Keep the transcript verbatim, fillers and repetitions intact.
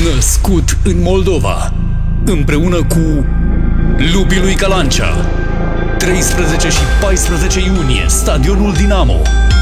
Născut în Moldova, împreună cu Lubii lui Calancea. treisprezece și paisprezece iunie, Stadionul Dinamo.